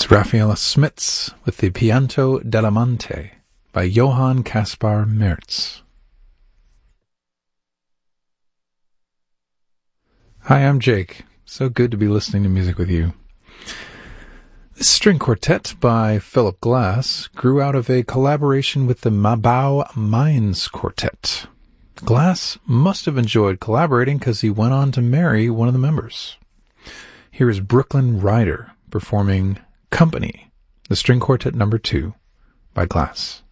Raffaella Smits with the Pianto dell'Amante by Johann Caspar Merz. Hi, I'm Jake. So good to be listening to music with you. This string quartet by Philip Glass grew out of a collaboration with the Mabau Mainz Quartet. Glass must have enjoyed collaborating because he went on to marry one of the members. Here is Brooklyn Ryder performing Company, the string quartet number 2 by Glass.